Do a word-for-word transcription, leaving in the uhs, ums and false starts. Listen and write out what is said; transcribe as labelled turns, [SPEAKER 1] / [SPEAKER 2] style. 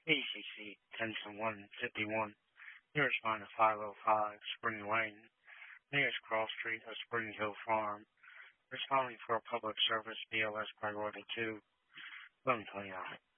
[SPEAKER 1] A C C ten to one fifty-one. Nearest mine to five oh five Spring Lane. Nearest cross street of Spring Hill Farm. Responding for a public service B L S priority two. eleven twenty-nine.